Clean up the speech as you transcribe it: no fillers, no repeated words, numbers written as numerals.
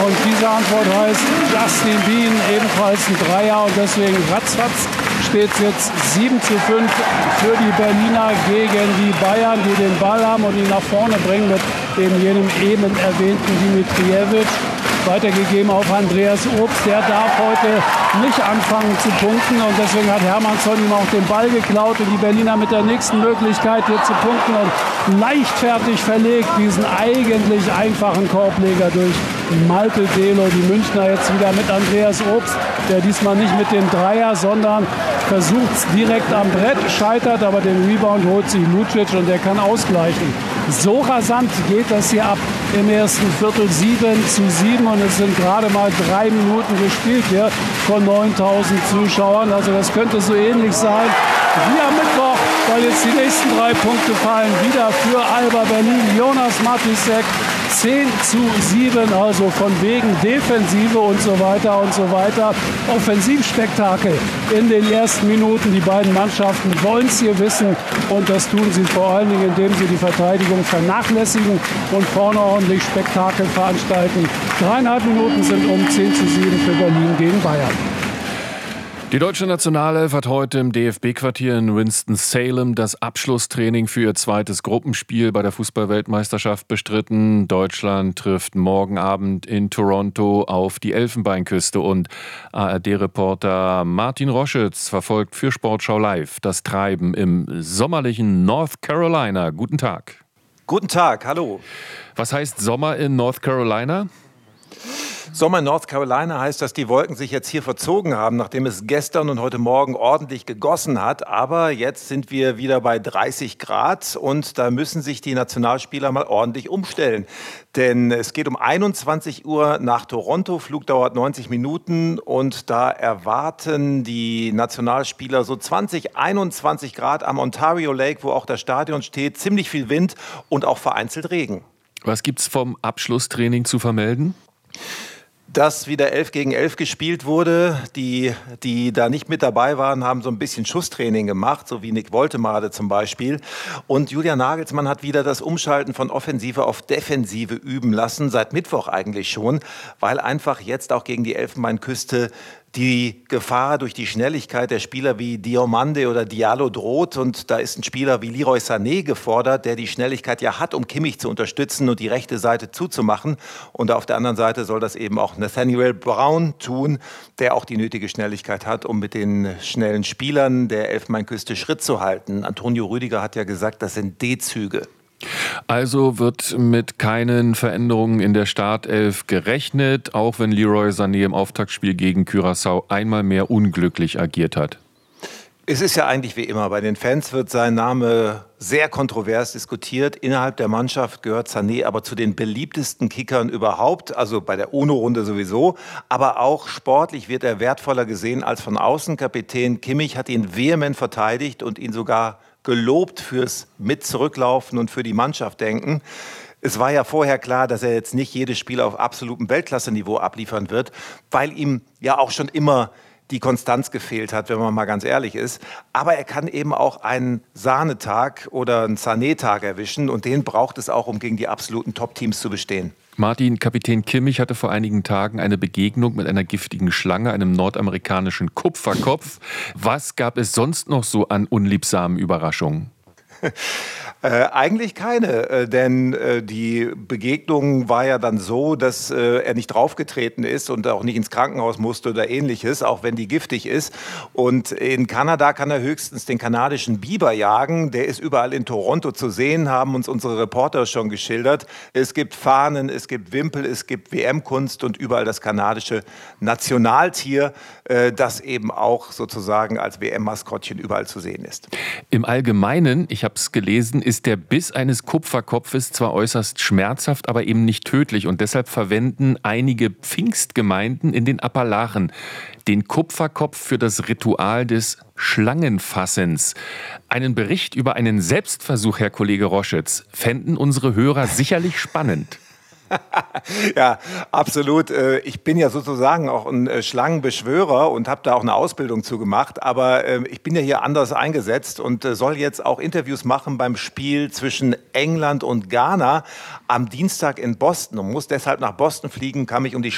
Und diese Antwort heißt Justin Bean, ebenfalls ein Dreier. Und deswegen ratzfatz steht es jetzt 7:5 für die Berliner gegen die Bayern, die den Ball haben und ihn nach vorne bringen mit jenem eben erwähnten Dimitrijevic. Weitergegeben auf Andreas Obst. Der darf heute nicht anfangen zu punkten. Und deswegen hat Hermannsson ihm auch den Ball geklaut. Und die Berliner mit der nächsten Möglichkeit hier zu punkten. Und leichtfertig verlegt diesen eigentlich einfachen Korbleger durch Malte Delo. Die Münchner jetzt wieder mit Andreas Obst. Der diesmal nicht mit dem Dreier, sondern versucht es direkt am Brett. Scheitert, aber den Rebound holt sich Lucic und der kann ausgleichen. So rasant geht das hier ab im ersten Viertel. 7:7 und es sind gerade mal 3 Minuten gespielt hier von 9.000 Zuschauern. Also das könnte so ähnlich sein wie am Mittwoch, weil jetzt die nächsten 3 Punkte fallen. Wieder für Alba Berlin. Jonas Matisek 10:7, also von wegen Defensive und so weiter und so weiter. Offensivspektakel in den ersten Minuten. Die beiden Mannschaften wollen es hier wissen und das tun sie vor allen Dingen, indem sie die Verteidigung vernachlässigen und vorne ordentlich Spektakel veranstalten. 3,5 Minuten sind um 10:7 für Berlin gegen Bayern. Die deutsche Nationalelf hat heute im DFB-Quartier in Winston-Salem das Abschlusstraining für ihr zweites Gruppenspiel bei der Fußball-Weltmeisterschaft bestritten. Deutschland trifft morgen Abend in Toronto auf die Elfenbeinküste und ARD-Reporter Martin Roschitz verfolgt für Sportschau Live das Treiben im sommerlichen North Carolina. Guten Tag. Guten Tag, hallo. Was heißt Sommer in North Carolina? Sommer in North Carolina heißt, dass die Wolken sich jetzt hier verzogen haben, nachdem es gestern und heute Morgen ordentlich gegossen hat. Aber jetzt sind wir wieder bei 30 Grad und da müssen sich die Nationalspieler mal ordentlich umstellen. Denn es geht um 21 Uhr nach Toronto, Flug dauert 90 Minuten und da erwarten die Nationalspieler so 20, 21 Grad am Ontario Lake, wo auch das Stadion steht, ziemlich viel Wind und auch vereinzelt Regen. Was gibt's vom Abschlusstraining zu vermelden? Dass wieder 11 gegen 11 gespielt wurde. Die da nicht mit dabei waren, haben so ein bisschen Schusstraining gemacht, so wie Nick Woltemade zum Beispiel. Und Julian Nagelsmann hat wieder das Umschalten von Offensive auf Defensive üben lassen, seit Mittwoch eigentlich schon, weil einfach jetzt auch gegen die Elfenbeinküste die Gefahr durch die Schnelligkeit der Spieler wie Diomande oder Diallo droht. Und da ist ein Spieler wie Leroy Sané gefordert, der die Schnelligkeit ja hat, um Kimmich zu unterstützen und die rechte Seite zuzumachen. Und auf der anderen Seite soll das eben auch Nathaniel Brown tun, der auch die nötige Schnelligkeit hat, um mit den schnellen Spielern der Elfenbeinküste Schritt zu halten. Antonio Rüdiger hat ja gesagt, das sind D-Züge. Also wird mit keinen Veränderungen in der Startelf gerechnet, auch wenn Leroy Sané im Auftaktspiel gegen Curaçao einmal mehr unglücklich agiert hat. Es ist ja eigentlich wie immer, bei den Fans wird sein Name sehr kontrovers diskutiert. Innerhalb der Mannschaft gehört Sané aber zu den beliebtesten Kickern überhaupt, also bei der UNO-Runde sowieso. Aber auch sportlich wird er wertvoller gesehen als von außen. Kapitän Kimmich hat ihn vehement verteidigt und ihn sogar gelobt fürs mit zurücklaufen und für die Mannschaft denken. Es war ja vorher klar, dass er jetzt nicht jedes Spiel auf absolutem Weltklasse-Niveau abliefern wird, weil ihm ja auch schon immer die Konstanz gefehlt hat, wenn man mal ganz ehrlich ist. Aber er kann eben auch einen Sahnetag oder einen Sané-Tag erwischen und den braucht es auch, um gegen die absoluten Top-Teams zu bestehen. Martin, Kapitän Kimmich hatte vor einigen Tagen eine Begegnung mit einer giftigen Schlange, einem nordamerikanischen Kupferkopf. Was gab es sonst noch so an unliebsamen Überraschungen? Eigentlich keine, denn die Begegnung war ja dann so, dass er nicht draufgetreten ist und auch nicht ins Krankenhaus musste oder ähnliches, auch wenn die giftig ist. Und in Kanada kann er höchstens den kanadischen Biber jagen. Der ist überall in Toronto zu sehen, haben uns unsere Reporter schon geschildert. Es gibt Fahnen, es gibt Wimpel, es gibt WM-Kunst und überall das kanadische Nationaltier, das eben auch sozusagen als WM-Maskottchen überall zu sehen ist. Im Allgemeinen, ich habe es gelesen, ist der Biss eines Kupferkopfes zwar äußerst schmerzhaft, aber eben nicht tödlich. Und deshalb verwenden einige Pfingstgemeinden in den Appalachen den Kupferkopf für das Ritual des Schlangenfassens. Einen Bericht über einen Selbstversuch, Herr Kollege Roschitz, fänden unsere Hörer sicherlich spannend. Ja, absolut. Ich bin ja sozusagen auch ein Schlangenbeschwörer und habe da auch eine Ausbildung zu gemacht. Aber ich bin ja hier anders eingesetzt und soll jetzt auch Interviews machen beim Spiel zwischen England und Ghana am Dienstag in Boston und muss deshalb nach Boston fliegen, kann mich um die